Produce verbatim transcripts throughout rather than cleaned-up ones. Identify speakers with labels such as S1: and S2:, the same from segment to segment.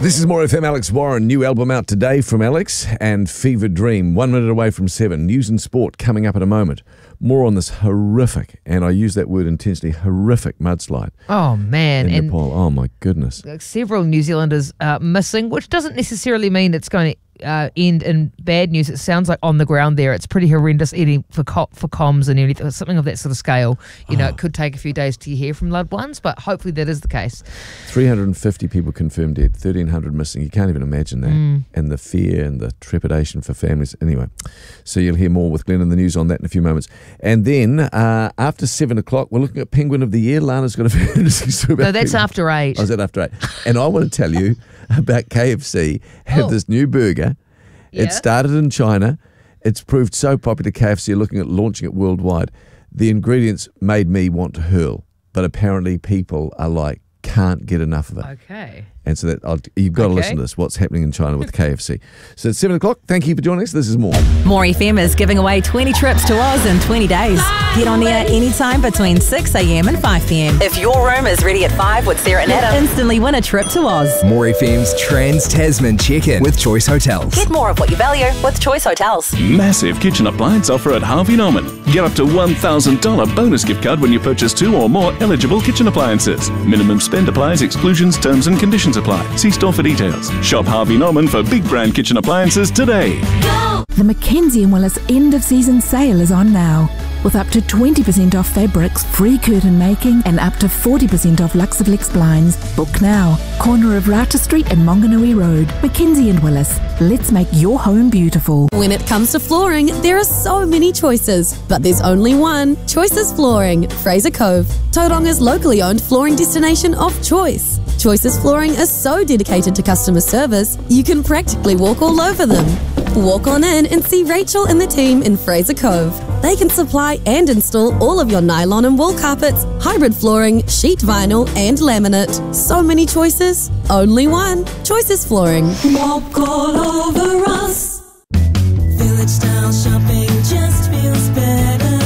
S1: This is More F M. Alex Warren, new album out today from Alex, and Fever Dream, one minute away from seven. News and sport coming up in a moment. More on this horrific, and I use that word intentionally, horrific mudslide.
S2: Oh, man.
S1: In
S2: and
S1: Nepal. Oh, my goodness.
S2: Several New Zealanders uh, missing, which doesn't necessarily mean it's going to uh, end in bad news. It sounds like on the ground there, it's pretty horrendous eating for co- for comms and everything, something of that sort of scale. You know,
S1: oh.
S2: It could take a few days to hear from loved ones, but hopefully that is the case.
S1: three hundred fifty people confirmed dead, thirteen hundred missing. You can't even imagine that.
S2: Mm.
S1: And the fear and the trepidation for families. Anyway, so you'll hear more with Glenn in the news on that in a few moments. And then uh, after seven o'clock, we're looking at Penguin of the Year. Lana's got a very interesting story about
S2: No, that's
S1: penguin.
S2: after eight.
S1: Oh, is that after eight? And I want to tell you about K F C. Have
S2: Oh.
S1: this new burger.
S2: Yeah.
S1: It started in China. It's proved so popular, K F C are looking at launching it worldwide. The ingredients made me want to hurl, but apparently people are like, can't get enough of it.
S2: Okay.
S1: And so that I'll, you've got to
S2: Okay.
S1: listen to this, what's happening in China with K F C. So it's seven o'clock. Thank you for joining us. This is More.
S3: More F M is giving away twenty trips to Oz in twenty days. Get on air anytime between six a.m. and five p.m. If your room is ready at five with Sarah and Adam, instantly win a trip to Oz.
S4: More F M's Trans-Tasman check-in with Choice Hotels.
S3: Get more of what you value with Choice Hotels.
S5: Massive kitchen appliance offer at Harvey Norman. Get up to one thousand dollars bonus gift card when you purchase two or more eligible kitchen appliances. Minimum spend applies, exclusions, terms and conditions apply. See store for details. Shop Harvey Norman for big brand kitchen appliances today.
S6: The Mackenzie and Willis end of season sale is on now. With up to twenty percent off fabrics, free curtain making and up to forty percent off Luxaflex blinds. Book now. Corner of Rata Street and Monganui Road. Mackenzie and Willis. Let's make your home beautiful.
S7: When it comes to flooring, there are so many choices, but there's only one. Choices Flooring, Fraser Cove. Tauranga's locally owned flooring destination of choice. Choices Flooring is so dedicated to customer service, you can practically walk all over them. Walk on in and see Rachel and the team in Fraser Cove. They can supply and install all of your nylon and wool carpets, hybrid flooring, sheet vinyl and laminate. So many choices, only one. Choices Flooring.
S8: Walk all over us. Village style shopping just feels better.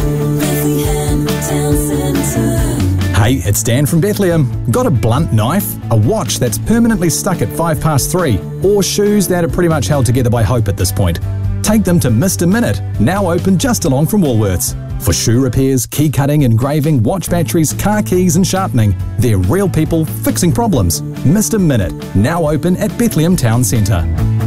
S8: Bethlehem Town Centre.
S9: Hey, it's Dan from Bethlehem. Got a blunt knife, a watch that's permanently stuck at five past three, or shoes that are pretty much held together by hope at this point? Take them to Mister Minute, now open just along from Woolworths. For shoe repairs, key cutting, engraving, watch batteries, car keys and sharpening. They're real people fixing problems. Mister Minute, now open at Bethlehem Town Centre.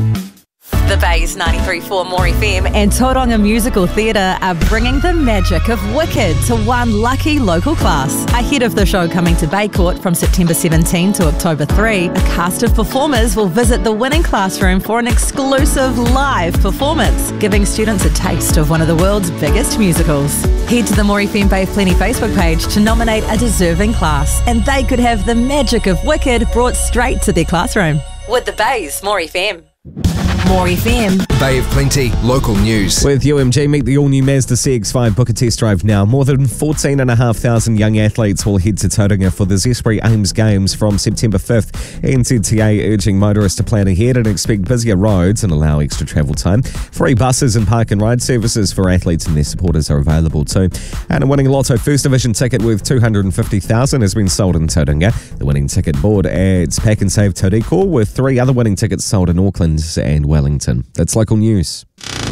S3: The Bay's ninety-three point four More F M and Tauranga Musical Theatre are bringing the magic of Wicked to one lucky local class. Ahead of the show coming to Bay Court from September seventeenth to October third, a cast of performers will visit the winning classroom for an exclusive live performance, giving students a taste of one of the world's biggest musicals. Head to the More F M Bay of Plenty Facebook page to nominate a deserving class, and they could have the magic of Wicked brought straight to their classroom. With the Bay's More F M. More F M.
S4: Bay of Plenty, local news.
S10: With U M G, meet the all-new Mazda C X five. Book a test drive now. More than fourteen thousand five hundred young athletes will head to Tauranga for the Zespri Ames Games from September fifth. N Z T A urging motorists to plan ahead and expect busier roads and allow extra travel time. Free buses and park and ride services for athletes and their supporters are available too. And a winning Lotto First Division ticket worth two hundred fifty thousand dollars has been sold in Tauranga. The winning ticket board adds Pack and Save Tauriko, with three other winning tickets sold in Auckland and Wellington. That's local news.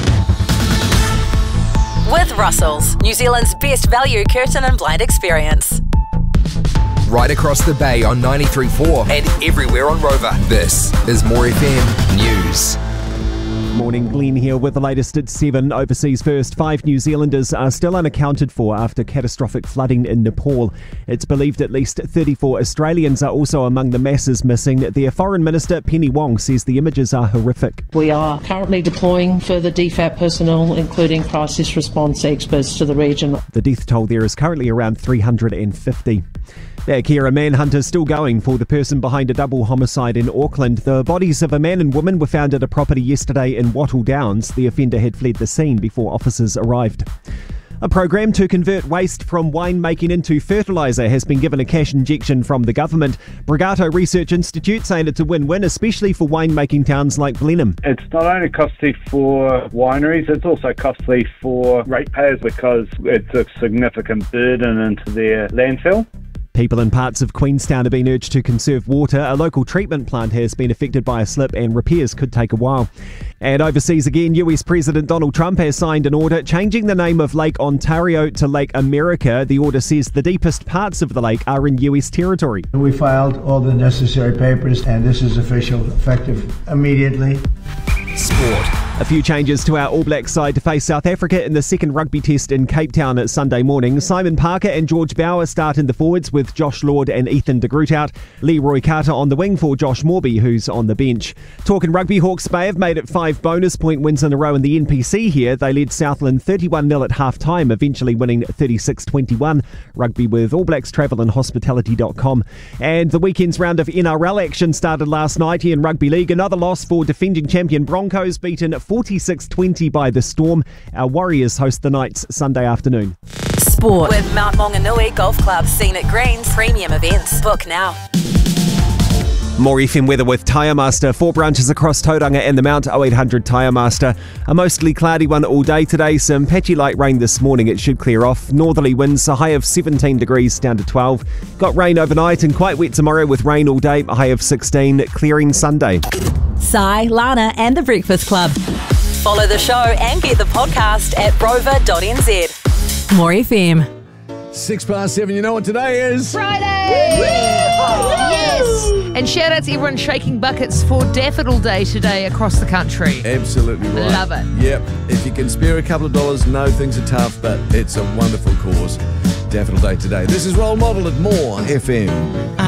S3: With Russell's, New Zealand's best value curtain and blind experience.
S4: Right across the bay on ninety-three point four and everywhere on Rover. This is More F M News.
S11: Morning, Glenn here with the latest at seven. Overseas first, five New Zealanders are still unaccounted for after catastrophic flooding in Nepal. It's believed at least thirty-four Australians are also among the masses missing. Their Foreign Minister, Penny Wong, says the images are horrific.
S12: We are currently deploying further D FAT personnel, including crisis response experts, to the region.
S11: The death toll there is currently around three hundred fifty. Back here, a manhunt is still going for the person behind a double homicide in Auckland. The bodies of a man and woman were found at a property yesterday in Wattle Downs. The offender had fled the scene before officers arrived. A program to convert waste from winemaking into fertiliser has been given a cash injection from the government. Brigato Research Institute saying it's a win-win, especially for winemaking towns like Blenheim.
S13: It's not only costly for wineries, it's also costly for ratepayers because it's a significant burden into their landfill.
S11: People in parts of Queenstown have been urged to conserve water. A local treatment plant has been affected by a slip and repairs could take a while. And overseas again, U S President Donald Trump has signed an order changing the name of Lake Ontario to Lake America. The order says the deepest parts of the lake are in U S territory.
S14: We filed all the necessary papers and this is official, effective immediately.
S11: Sport. A few changes to our All Blacks side to face South Africa in the second rugby test in Cape Town at Sunday morning. Simon Parker and George Bower start in the forwards with Josh Lord and Ethan de Groot out. Leroy Carter on the wing for Josh Morby, who's on the bench. Talking rugby, Hawke's Bay have made it five bonus point wins in a row in the N P C here. They led Southland thirty-one nil at half-time, eventually winning thirty-six twenty-one. Rugby with All Blacks Travel and Hospitality dot com. And the weekend's round of N R L action started last night here in Rugby League. Another loss for defending champion Broncos, beaten forty-six twenty by the Storm. Our Warriors host the Knights Sunday afternoon.
S3: Sport with Mount Maunganui Golf Club, Scenic Greens, premium events. Book now.
S11: More F M weather with Tyre Master. Four branches across Tauranga and the Mount. oh eight hundred Tyre Master. A mostly cloudy one all day today. Some patchy light rain this morning. It should clear off. Northerly winds, a high of seventeen degrees down to twelve. Got rain overnight and quite wet tomorrow with rain all day. A high of sixteen. Clearing Sunday.
S3: Sai, Lana and The Breakfast Club. Follow the show and get the podcast at rover dot n z. More F M.
S1: Six past seven, you know what today is?
S2: Friday! Yes! And shout out to everyone shaking buckets for Daffodil Day today across the country.
S1: Absolutely right.
S2: Love it.
S1: Yep. If you can spare a couple of dollars, no, things are tough, but it's a wonderful cause. Daffodil Day today. This is Role Model at More F M.